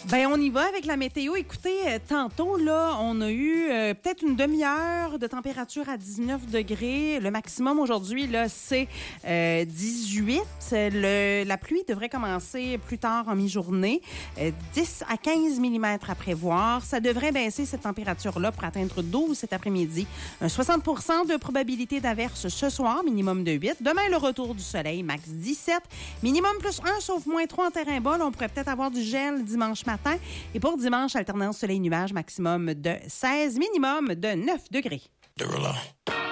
Ben, on y va avec la météo. Écoutez, tantôt, là, on a eu peut-être une demi-heure de température à 19 degrés. Le maximum aujourd'hui, là, c'est 18. La pluie devrait commencer plus tard en mi-journée. 10 à 15 mm à prévoir. Ça devrait baisser cette température-là pour atteindre 12 cet après-midi. Un 60 de probabilité d'averse ce soir, minimum de 8. Demain, le retour du soleil, max 17. Minimum plus 1, sauf moins 3 en terrain bas. Là, on pourrait peut-être avoir du gel dimanche matin. Et pour dimanche, alternance soleil-nuage, maximum de 16, minimum de 9 degrés.